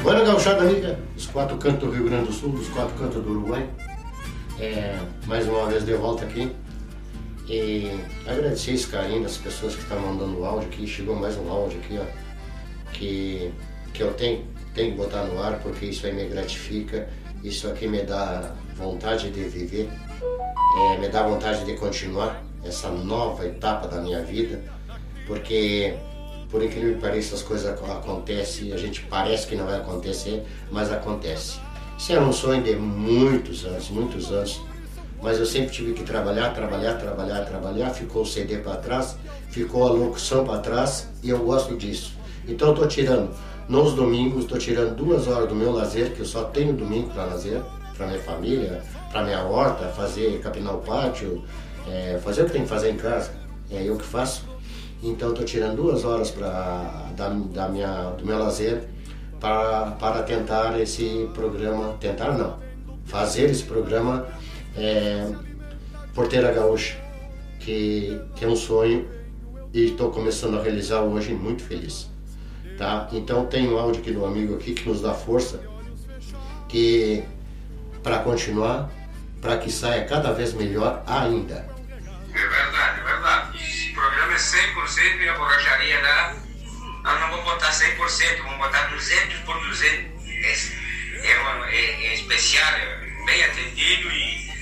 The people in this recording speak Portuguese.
Bueno, gauchada amiga, dos quatro cantos do Rio Grande do Sul, dos quatro cantos do Uruguai. Mais uma vez de volta aqui. E agradecer esse carinho das pessoas que estão mandando áudio aqui. Chegou mais um áudio aqui, ó, que eu tenho que botar no ar, porque isso aí me gratifica. Isso aqui me dá vontade de viver, me dá vontade de continuar essa nova etapa da minha vida, porque por incrível que pareça as coisas acontecem e a gente parece que não vai acontecer, mas acontece. Isso era um sonho de muitos anos, mas eu sempre tive que trabalhar, ficou o CD para trás, ficou a locução para trás e eu gosto disso. Então eu estou tirando, nos domingos, estou tirando 2 horas do meu lazer, que eu só tenho domingo para lazer, para minha família, para minha horta, capinar o pátio, fazer o que tem que fazer em casa, é eu que faço. Então estou tirando 2 horas do meu lazer para tentar esse programa, fazer esse programa Porteira Gaúcha, que é um sonho e estou começando a realizar hoje, muito feliz. Tá? Então tem um áudio aqui do amigo aqui que nos dá força para continuar, para que saia cada vez melhor ainda. É verdade. Esse programa é 100% e a borracharia lá, nós não vamos botar 100%, vamos botar 200 por 200. É especial, é bem atendido e